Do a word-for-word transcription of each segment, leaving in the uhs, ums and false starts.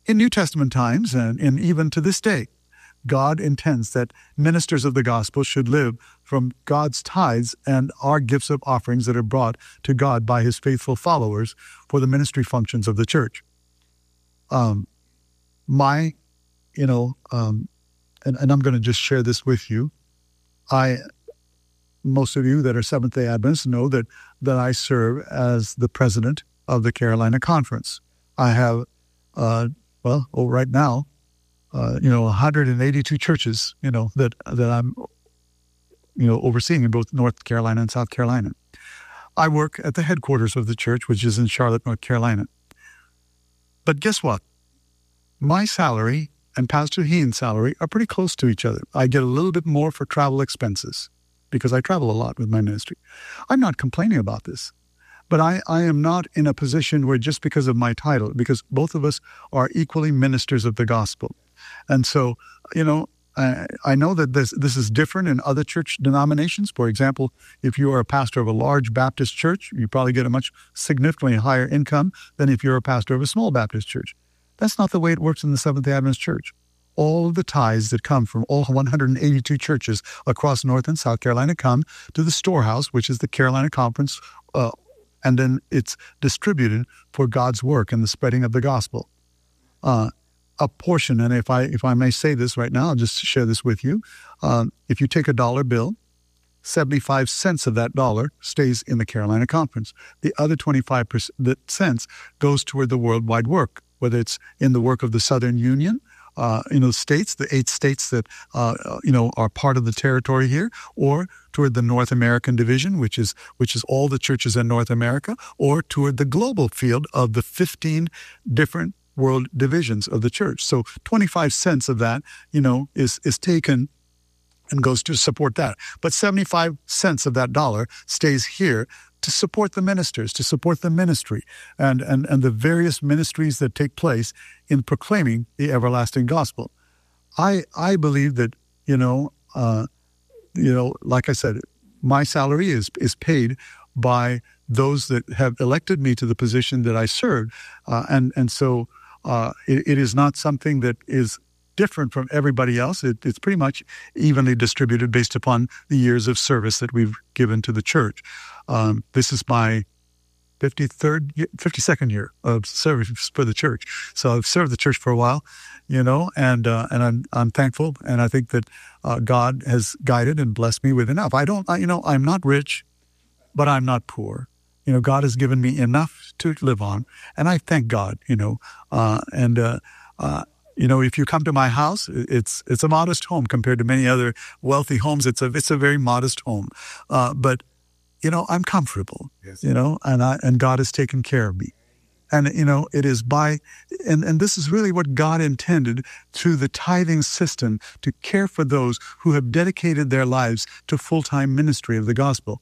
in New Testament times, and, and even to this day, God intends that ministers of the gospel should live from God's tithes and our gifts of offerings that are brought to God by his faithful followers for the ministry functions of the church. Um, my, you know, um, and, and I'm going to just share this with you. I, most of you that are Seventh-day Adventists know that, that I serve as the president of the Carolina Conference. I have, uh, well, oh, right now, Uh, you know, one hundred eighty-two churches, you know, that that I'm, you know, overseeing in both North Carolina and South Carolina. I work at the headquarters of the church, which is in Charlotte, North Carolina. But guess what? My salary and Pastor Heen's salary are pretty close to each other. I get a little bit more for travel expenses because I travel a lot with my ministry. I'm not complaining about this. But I, I am not in a position where just because of my title, because both of us are equally ministers of the gospel. And so, you know, I, I know that this this is different in other church denominations. For example, if you are a pastor of a large Baptist church, you probably get a much significantly higher income than if you're a pastor of a small Baptist church. That's not the way it works in the Seventh-day Adventist Church. All of the tithes that come from all one hundred eighty-two churches across North and South Carolina come to the storehouse, which is the Carolina Conference, uh, and then it's distributed for God's work and the spreading of the gospel. Uh, a portion, and if I if I may say this right now, I'll just share this with you. Um, if you take a dollar bill, seventy-five cents of that dollar stays in the Carolina Conference. The other twenty-five cents goes toward the worldwide work, whether it's in the work of the Southern Union, uh, in those states, the eight states that, uh, you know, are part of the territory here, or toward the North American division, which is which is all the churches in North America, or toward the global field of the fifteen different world divisions of the church. So twenty-five cents of that, you know, is is taken and goes to support that. But seventy-five cents of that dollar stays here to support the ministers, to support the ministry and, and, and the various ministries that take place in proclaiming the everlasting gospel. I I believe that, you know, uh, you know, like I said, my salary is is paid by those that have elected me to the position that I served. Uh, and, and so uh, it, it is not something that is different from everybody else. It, it's pretty much evenly distributed based upon the years of service that we've given to the church. Um, this is my fifty-third, fifty-second year of service for the church. So I've served the church for a while, you know, and uh, and I'm I'm thankful, and I think that uh, God has guided and blessed me with enough. I don't, I, you know, I'm not rich, but I'm not poor. You know, God has given me enough to live on, and I thank God. You know, uh, and uh, uh, you know, if you come to my house, it's it's a modest home compared to many other wealthy homes. It's a it's a very modest home, uh, but you know, I'm comfortable. Yes. You know, and I and God has taken care of me, and you know, it is by and and this is really what God intended through the tithing system, to care for those who have dedicated their lives to full-time ministry of the gospel.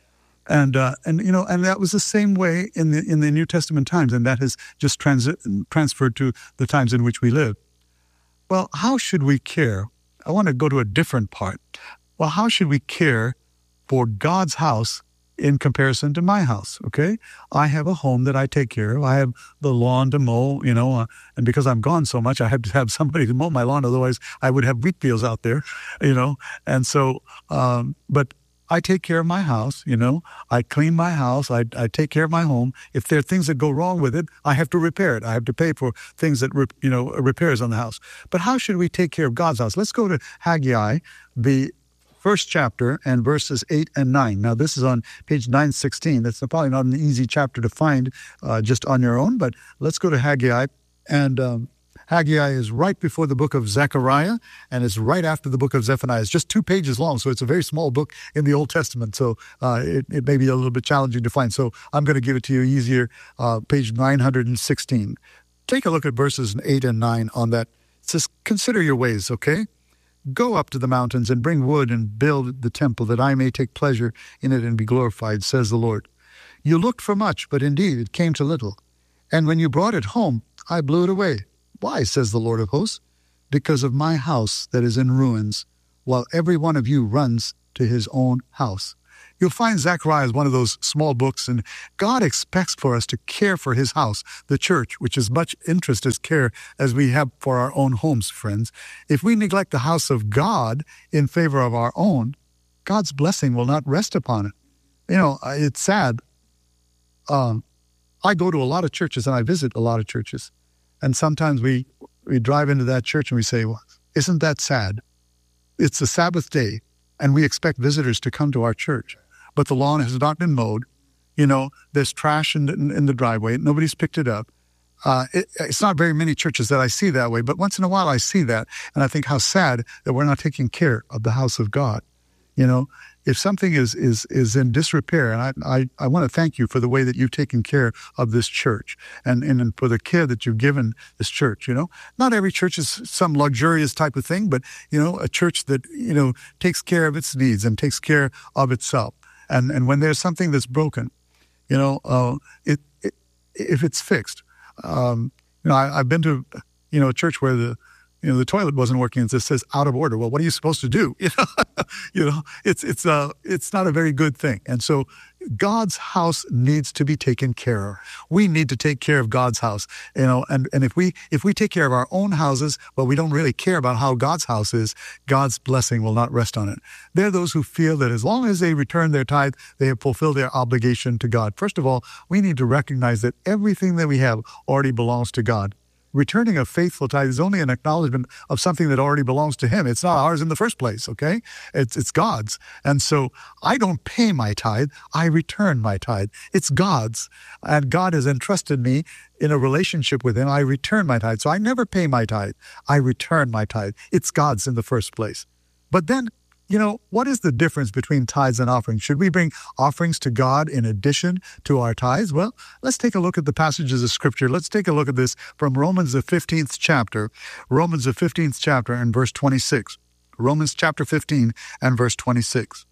And uh, and you know, and that was the same way in the in the New Testament times, and that has just transi- transferred to the times in which we live. Well, how should we care? I want to go to a different part. Well, how should we care for God's house in comparison to my house? Okay, I have a home that I take care of. I have the lawn to mow, you know, uh, and because I'm gone so much, I have to have somebody to mow my lawn. Otherwise, I would have wheat fields out there, you know. And so, um, but. I take care of my house, you know. I clean my house. I, I take care of my home. If there are things that go wrong with it, I have to repair it. I have to pay for things that, you know, repairs on the house. But how should we take care of God's house? Let's go to Haggai, the first chapter, and verses eight and nine. Now, this is on page nine sixteen. That's probably not an easy chapter to find uh, just on your own, but let's go to Haggai. And um, Haggai is right before the book of Zechariah, and it's right after the book of Zephaniah. It's just two pages long, so it's a very small book in the Old Testament, so uh, it, it may be a little bit challenging to find. So I'm going to give it to you easier, uh, page nine sixteen. Take a look at verses eight and nine on that. It says, "Consider your ways, okay? Go up to the mountains and bring wood and build the temple, that I may take pleasure in it and be glorified, says the Lord. You looked for much, but indeed it came to little. And when you brought it home, I blew it away. Why, says the Lord of hosts? Because of my house that is in ruins, while every one of you runs to his own house." You'll find Zechariah is one of those small books, and God expects for us to care for his house, the church, which is much interest as care as we have for our own homes, friends. If we neglect the house of God in favor of our own, God's blessing will not rest upon it. You know, it's sad. Um, I go to a lot of churches and I visit a lot of churches. And sometimes we, we drive into that church and we say, well, isn't that sad? It's a Sabbath day and we expect visitors to come to our church. But the lawn has not been mowed. You know, there's trash in the, in the driveway. Nobody's picked it up. Uh, it, it's not very many churches that I see that way, but once in a while I see that. And I think how sad that we're not taking care of the house of God. You know, if something is is is in disrepair, and I I, I want to thank you for the way that you've taken care of this church and, and for the care that you've given this church, you know. Not every church is some luxurious type of thing, but, you know, a church that, you know, takes care of its needs and takes care of itself. And and when there's something that's broken, you know, uh, it, it if it's fixed, um, you know, I, I've been to, you know, a church where the You know, the toilet wasn't working. It just says out of order. Well, what are you supposed to do? You know, you know, it's it's uh it's not a very good thing. And so God's house needs to be taken care of. We need to take care of God's house. You know, and, and if we if we take care of our own houses, but we don't really care about how God's house is, God's blessing will not rest on it. There are those who feel that as long as they return their tithe, they have fulfilled their obligation to God. First of all, we need to recognize that everything that we have already belongs to God. Returning a faithful tithe is only an acknowledgement of something that already belongs to him. It's not ours in the first place, okay? It's it's God's. And so I don't pay my tithe, I return my tithe. It's God's. And God has entrusted me in a relationship with him. I return my tithe. So I never pay my tithe. I return my tithe. It's God's in the first place. But then, you know, what is the difference between tithes and offerings? Should we bring offerings to God in addition to our tithes? Well, let's take a look at the passages of Scripture. Let's take a look at this from Romans, the fifteenth chapter. Romans, the fifteenth chapter and verse twenty-six. Romans chapter fifteen and verse twenty-six.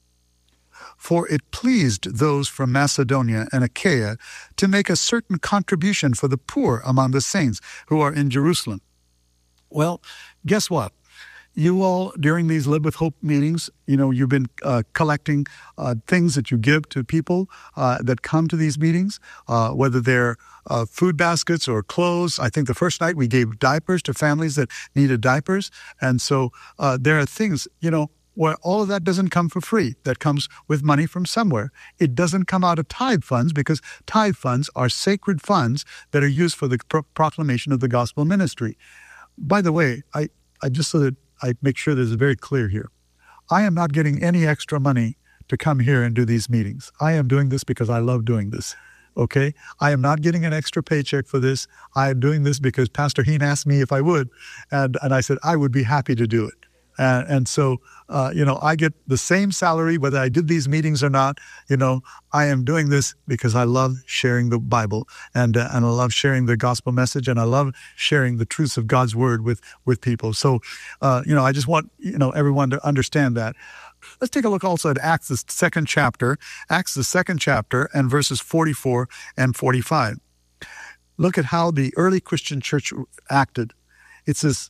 For it pleased those from Macedonia and Achaia to make a certain contribution for the poor among the saints who are in Jerusalem. Well, guess what? You all, during these Live with Hope meetings, you know, you've been uh, collecting uh, things that you give to people uh, that come to these meetings, uh, whether they're uh, food baskets or clothes. I think the first night we gave diapers to families that needed diapers. And so uh, there are things, you know, where all of that doesn't come for free. That comes with money from somewhere. It doesn't come out of tithe funds because tithe funds are sacred funds that are used for the pro- proclamation of the gospel ministry. By the way, I, I just so that I make sure this is very clear here. I am not getting any extra money to come here and do these meetings. I am doing this because I love doing this, okay? I am not getting an extra paycheck for this. I am doing this because Pastor Heen asked me if I would, and, and I said I would be happy to do it. And, and so, uh, you know, I get the same salary whether I did these meetings or not. You know, I am doing this because I love sharing the Bible and uh, and I love sharing the gospel message and I love sharing the truths of God's word with with people. So, uh, you know, I just want, you know, everyone to understand that. Let's take a look also at Acts, the second chapter, Acts, the second chapter and verses forty-four and forty-five. Look at how the early Christian church acted. It says,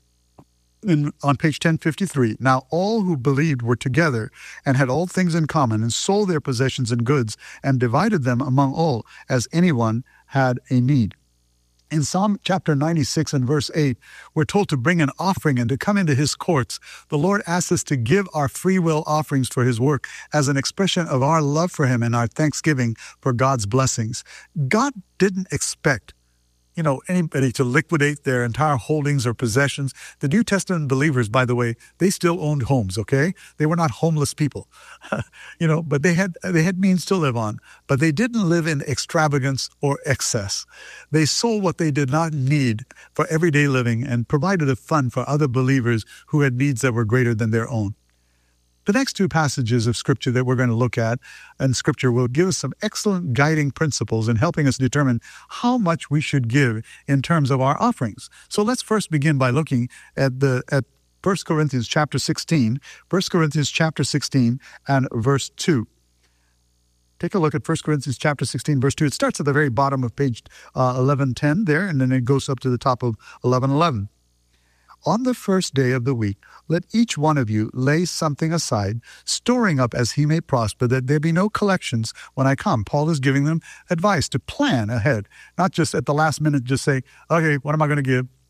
In, on page ten fifty-three, now all who believed were together and had all things in common and sold their possessions and goods and divided them among all as anyone had a need. In Psalm chapter ninety-six and verse eight, we're told to bring an offering and to come into his courts. The Lord asks us to give our free will offerings for his work as an expression of our love for him and our thanksgiving for God's blessings. God didn't expect you know, anybody to liquidate their entire holdings or possessions. The New Testament believers, by the way, they still owned homes, okay? They were not homeless people, you know, but they had they had means to live on. But they didn't live in extravagance or excess. They sold what they did not need for everyday living and provided a fund for other believers who had needs that were greater than their own. The next two passages of Scripture that we're going to look at, and Scripture will give us some excellent guiding principles in helping us determine how much we should give in terms of our offerings. So let's first begin by looking at the at First Corinthians chapter sixteen, First Corinthians chapter sixteen and verse two. Take a look at First Corinthians chapter sixteen, verse two. It starts at the very bottom of page uh, eleven ten there, and then it goes up to the top of eleven eleven. On the first day of the week, let each one of you lay something aside, storing up as he may prosper, that there be no collections when I come. Paul is giving them advice to plan ahead, not just at the last minute just say, okay, what am I going to give?